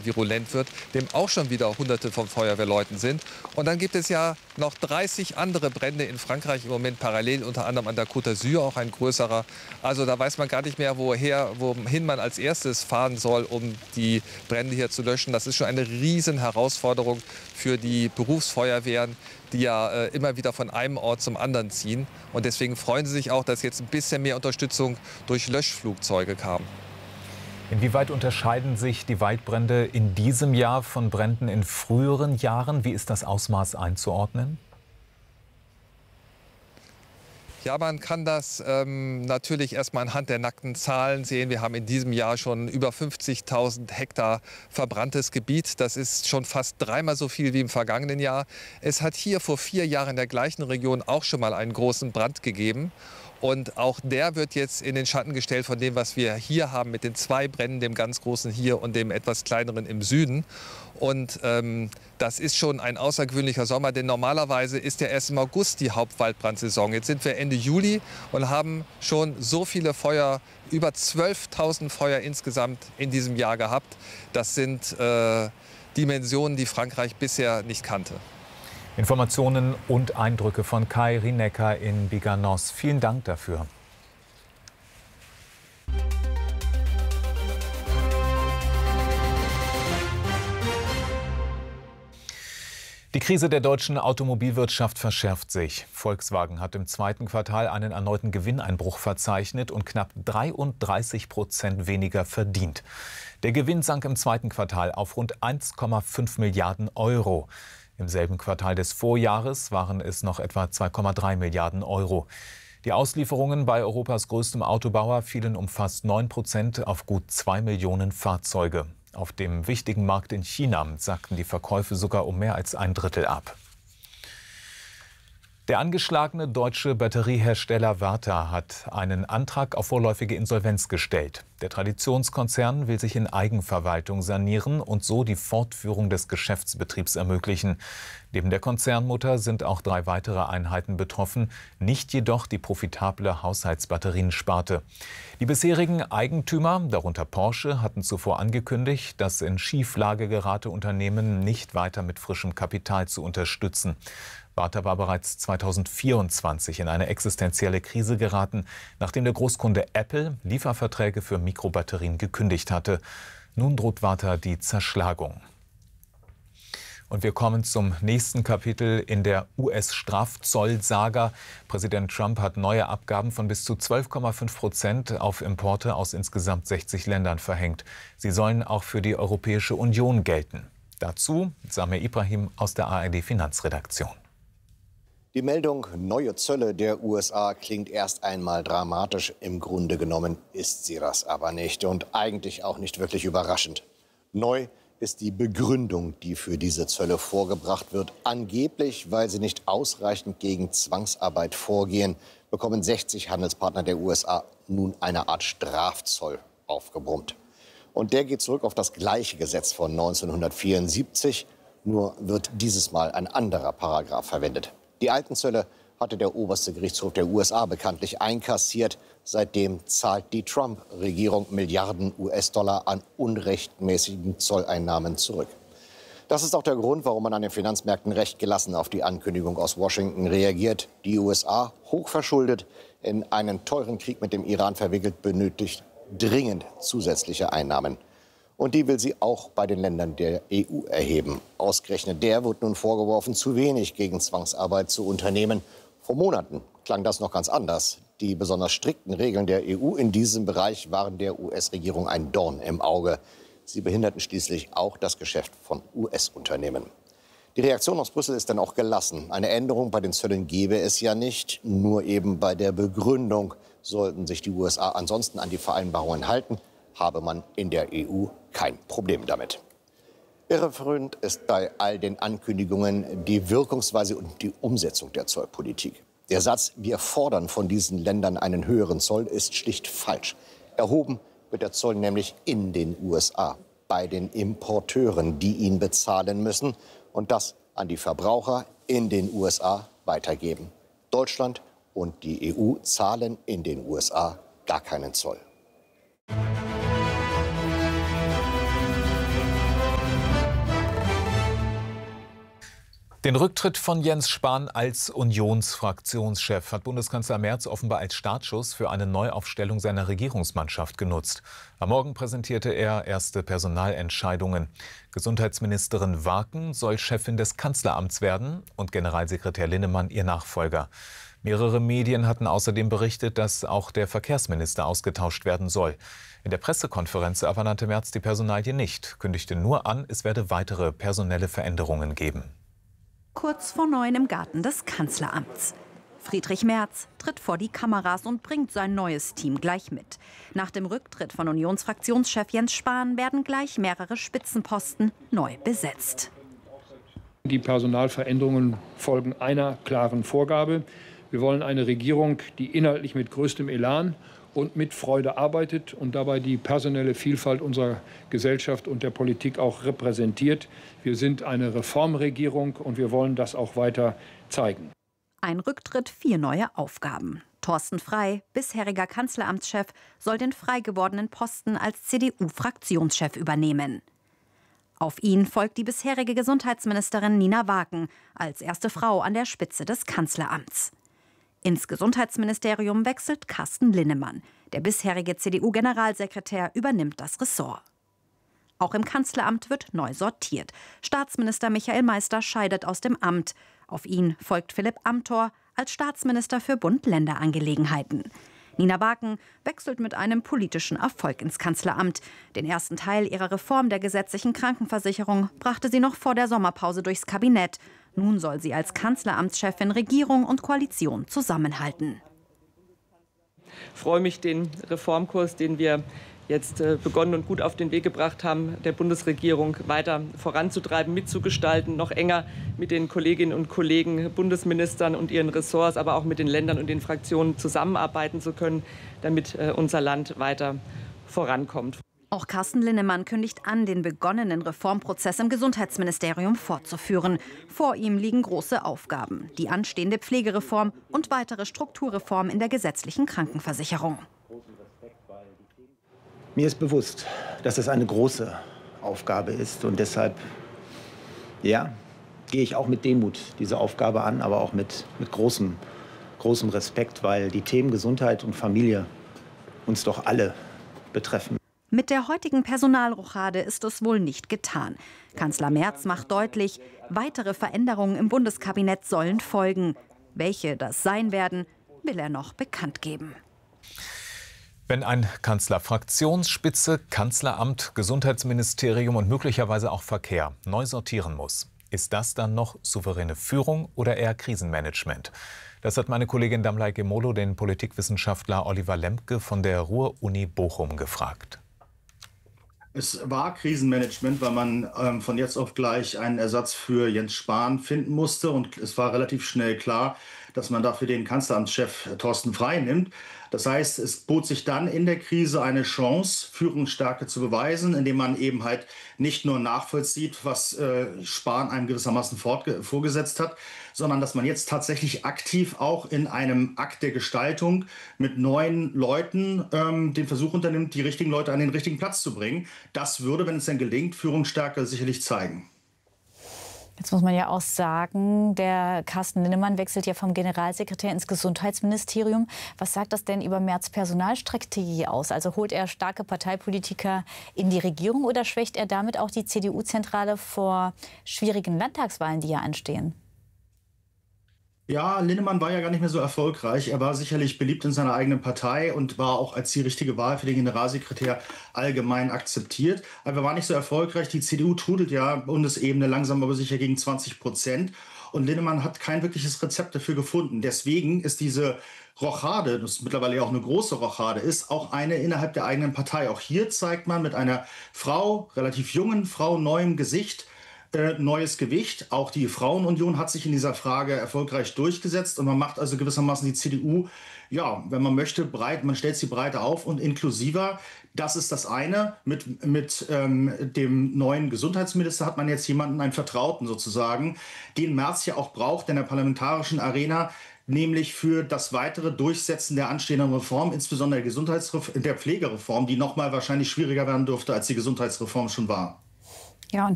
virulent wird, dem auch schon wieder Hunderte von Feuerwehrleuten sind. Und dann gibt es ja noch 30 andere Brände in Frankreich im Moment parallel, unter anderem an der Côte d'Azur, auch ein größerer. Also da weiß man gar nicht mehr, wohin man als erstes fahren soll, um die Brände hier zu löschen. Das ist schon eine riesen Herausforderung für die Berufsfeuerwehren, die ja immer wieder von einem Ort zum anderen ziehen. Und deswegen freuen sie sich auch, dass jetzt ein bisschen mehr Unterstützung durch Löschflugzeuge kam. Inwieweit unterscheiden sich die Waldbrände in diesem Jahr von Bränden in früheren Jahren? Wie ist das Ausmaß einzuordnen? Ja, man kann das natürlich erstmal anhand der nackten Zahlen sehen. Wir haben in diesem Jahr schon über 50.000 Hektar verbranntes Gebiet. Das ist schon fast dreimal so viel wie im vergangenen Jahr. Es hat hier vor 4 Jahren in der gleichen Region auch schon mal einen großen Brand gegeben. Und auch der wird jetzt in den Schatten gestellt von dem, was wir hier haben mit den 2 Bränden, dem ganz großen hier und dem etwas kleineren im Süden. Und das ist schon ein außergewöhnlicher Sommer, denn normalerweise ist ja erst im August die Hauptwaldbrandsaison. Jetzt sind wir Ende Juli und haben schon so viele Feuer, über 12.000 Feuer insgesamt in diesem Jahr gehabt. Das sind Dimensionen, die Frankreich bisher nicht kannte. Informationen und Eindrücke von Kai Rinecker in Biganos. Vielen Dank dafür. Die Krise der deutschen Automobilwirtschaft verschärft sich. Volkswagen hat im 2. Quartal einen erneuten Gewinneinbruch verzeichnet und knapp 33% weniger verdient. Der Gewinn sank im 2. Quartal auf rund 1,5 Milliarden Euro. Im selben Quartal des Vorjahres waren es noch etwa 2,3 Milliarden Euro. Die Auslieferungen bei Europas größtem Autobauer fielen um fast 9% auf gut 2 Millionen Fahrzeuge. Auf dem wichtigen Markt in China sackten die Verkäufe sogar um mehr als 1/3 ab. Der angeschlagene deutsche Batteriehersteller Varta hat einen Antrag auf vorläufige Insolvenz gestellt. Der Traditionskonzern will sich in Eigenverwaltung sanieren und so die Fortführung des Geschäftsbetriebs ermöglichen. Neben der Konzernmutter sind auch 3 weitere Einheiten betroffen, nicht jedoch die profitable Haushaltsbatteriensparte. Die bisherigen Eigentümer, darunter Porsche, hatten zuvor angekündigt, das in Schieflage geratene Unternehmen nicht weiter mit frischem Kapital zu unterstützen. Varta war bereits 2024 in eine existenzielle Krise geraten, nachdem der Großkunde Apple Lieferverträge für Mikrobatterien gekündigt hatte. Nun droht Varta die Zerschlagung. Und wir kommen zum nächsten Kapitel in der US-Strafzollsaga. Präsident Trump hat neue Abgaben von bis zu 12,5% auf Importe aus insgesamt 60 Ländern verhängt. Sie sollen auch für die Europäische Union gelten. Dazu Samir Ibrahim aus der ARD-Finanzredaktion. Die Meldung neue Zölle der USA klingt erst einmal dramatisch. Im Grunde genommen ist sie das aber nicht und eigentlich auch nicht wirklich überraschend. Neu ist die Begründung, die für diese Zölle vorgebracht wird. Angeblich, weil sie nicht ausreichend gegen Zwangsarbeit vorgehen, bekommen 60 Handelspartner der USA nun eine Art Strafzoll aufgebrummt. Und der geht zurück auf das gleiche Gesetz von 1974, nur wird dieses Mal ein anderer Paragraph verwendet. Die alten Zölle hatte der oberste Gerichtshof der USA bekanntlich einkassiert. Seitdem zahlt die Trump-Regierung Milliarden US-Dollar an unrechtmäßigen Zolleinnahmen zurück. Das ist auch der Grund, warum man an den Finanzmärkten recht gelassen auf die Ankündigung aus Washington reagiert. Die USA, hochverschuldet, in einen teuren Krieg mit dem Iran verwickelt, benötigt dringend zusätzliche Einnahmen. Und die will sie auch bei den Ländern der EU erheben. Ausgerechnet der wird nun vorgeworfen, zu wenig gegen Zwangsarbeit zu unternehmen. Vor Monaten klang das noch ganz anders. Die besonders strikten Regeln der EU in diesem Bereich waren der US-Regierung ein Dorn im Auge. Sie behinderten schließlich auch das Geschäft von US-Unternehmen. Die Reaktion aus Brüssel ist dann auch gelassen. Eine Änderung bei den Zöllen gebe es ja nicht, nur eben bei der Begründung. Sollten sich die USA ansonsten an die Vereinbarungen halten, habe man in der EU kein Problem damit. Irreführend ist bei all den Ankündigungen die Wirkungsweise und die Umsetzung der Zollpolitik. Der Satz, wir fordern von diesen Ländern einen höheren Zoll, ist schlicht falsch. Erhoben wird der Zoll nämlich in den USA, bei den Importeuren, die ihn bezahlen müssen und das an die Verbraucher in den USA weitergeben. Deutschland und die EU zahlen in den USA gar keinen Zoll. Den Rücktritt von Jens Spahn als Unionsfraktionschef hat Bundeskanzler Merz offenbar als Startschuss für eine Neuaufstellung seiner Regierungsmannschaft genutzt. Am Morgen präsentierte er erste Personalentscheidungen. Gesundheitsministerin Waken soll Chefin des Kanzleramts werden und Generalsekretär Linnemann ihr Nachfolger. Mehrere Medien hatten außerdem berichtet, dass auch der Verkehrsminister ausgetauscht werden soll. In der Pressekonferenz aber nannte Merz die Personalie nicht, kündigte nur an, es werde weitere personelle Veränderungen geben. Kurz vor 9 im Garten des Kanzleramts. Friedrich Merz tritt vor die Kameras und bringt sein neues Team gleich mit. Nach dem Rücktritt von Unionsfraktionschef Jens Spahn werden gleich mehrere Spitzenposten neu besetzt. Die Personalveränderungen folgen einer klaren Vorgabe. Wir wollen eine Regierung, die inhaltlich mit größtem Elan und mit Freude arbeitet und dabei die personelle Vielfalt unserer Gesellschaft und der Politik auch repräsentiert. Wir sind eine Reformregierung und wir wollen das auch weiter zeigen. Ein Rücktritt, 4 neue Aufgaben. Thorsten Frey, bisheriger Kanzleramtschef, soll den frei gewordenen Posten als CDU-Fraktionschef übernehmen. Auf ihn folgt die bisherige Gesundheitsministerin Nina Waken als erste Frau an der Spitze des Kanzleramts. Ins Gesundheitsministerium wechselt Carsten Linnemann. Der bisherige CDU-Generalsekretär übernimmt das Ressort. Auch im Kanzleramt wird neu sortiert. Staatsminister Michael Meister scheidet aus dem Amt. Auf ihn folgt Philipp Amthor als Staatsminister für Bund-Länder-Angelegenheiten. Nina Waken wechselt mit einem politischen Erfolg ins Kanzleramt. Den ersten Teil ihrer Reform der gesetzlichen Krankenversicherung brachte sie noch vor der Sommerpause durchs Kabinett. Nun soll sie als Kanzleramtschefin Regierung und Koalition zusammenhalten. Ich freue mich, den Reformkurs, den wir jetzt begonnen und gut auf den Weg gebracht haben, der Bundesregierung weiter voranzutreiben, mitzugestalten, noch enger mit den Kolleginnen und Kollegen, Bundesministern und ihren Ressorts, aber auch mit den Ländern und den Fraktionen zusammenarbeiten zu können, damit unser Land weiter vorankommt. Auch Carsten Linnemann kündigt an, den begonnenen Reformprozess im Gesundheitsministerium fortzuführen. Vor ihm liegen große Aufgaben, die anstehende Pflegereform und weitere Strukturreformen in der gesetzlichen Krankenversicherung. Mir ist bewusst, dass es eine große Aufgabe ist und deshalb gehe ich auch mit Demut diese Aufgabe an, aber auch mit großem Respekt, weil die Themen Gesundheit und Familie uns doch alle betreffen. Mit der heutigen Personalrochade ist es wohl nicht getan. Kanzler Merz macht deutlich, weitere Veränderungen im Bundeskabinett sollen folgen. Welche das sein werden, will er noch bekannt geben. Wenn ein Kanzler Fraktionsspitze, Kanzleramt, Gesundheitsministerium und möglicherweise auch Verkehr neu sortieren muss, ist das dann noch souveräne Führung oder eher Krisenmanagement? Das hat meine Kollegin Damlai Gemolo den Politikwissenschaftler Oliver Lembke von der Ruhr-Uni Bochum gefragt. Es war Krisenmanagement, weil man von jetzt auf gleich einen Ersatz für Jens Spahn finden musste. Und es war relativ schnell klar, dass man dafür den Kanzleramtschef Thorsten Frey nimmt. Das heißt, es bot sich dann in der Krise eine Chance, Führungsstärke zu beweisen, indem man eben halt nicht nur nachvollzieht, was Spahn einem gewissermaßen vorgesetzt hat, sondern dass man jetzt tatsächlich aktiv auch in einem Akt der Gestaltung mit neuen Leuten den Versuch unternimmt, die richtigen Leute an den richtigen Platz zu bringen. Das würde, wenn es denn gelingt, Führungsstärke sicherlich zeigen. Jetzt muss man ja auch sagen, der Carsten Linnemann wechselt ja vom Generalsekretär ins Gesundheitsministerium. Was sagt das denn über Merz' Personalstrategie aus? Also holt er starke Parteipolitiker in die Regierung oder schwächt er damit auch die CDU-Zentrale vor schwierigen Landtagswahlen, die ja anstehen? Ja, Linnemann war ja gar nicht mehr so erfolgreich. Er war sicherlich beliebt in seiner eigenen Partei und war auch als die richtige Wahl für den Generalsekretär allgemein akzeptiert. Aber er war nicht so erfolgreich. Die CDU trudelt ja Bundesebene langsam aber sicher gegen 20%. Und Linnemann hat kein wirkliches Rezept dafür gefunden. Deswegen ist diese Rochade, das mittlerweile ja auch eine große Rochade ist, auch eine innerhalb der eigenen Partei. Auch hier zeigt man mit einer Frau, relativ jungen Frau, neuem Gesicht, neues Gewicht. Auch die Frauenunion hat sich in dieser Frage erfolgreich durchgesetzt und man macht also gewissermaßen die CDU, ja, wenn man möchte, breit, man stellt sie breiter auf und inklusiver. Das ist das eine. Mit dem neuen Gesundheitsminister hat man jetzt jemanden, einen Vertrauten sozusagen, den Merz ja auch braucht in der parlamentarischen Arena, nämlich für das weitere Durchsetzen der anstehenden Reform, insbesondere der Pflegereform, die noch mal wahrscheinlich schwieriger werden dürfte, als die Gesundheitsreform schon war. Ja, und